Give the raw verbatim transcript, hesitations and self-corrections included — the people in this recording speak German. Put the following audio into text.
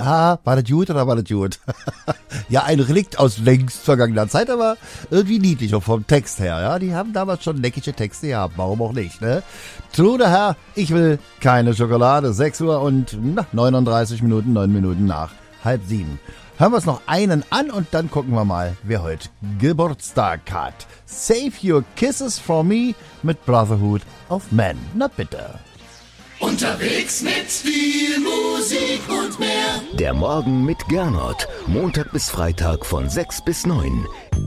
Ja, war das gut oder war das gut? Ja, ein Relikt aus längst vergangener Zeit, aber irgendwie niedlich auch vom Text her. Ja, die haben damals schon neckige Texte gehabt, warum auch nicht, ne? True der Herr, ich will keine Schokolade. sechs Uhr und na, neununddreißig Minuten, neun Minuten nach halb sieben. Hören wir uns noch einen an und dann gucken wir mal, wer heute Geburtstag hat. Save Your Kisses for Me mit Brotherhood of Man. Na bitte. Unterwegs mit viel Musik und mehr. Der Morgen mit Gernot. Montag bis Freitag von sechs bis neun.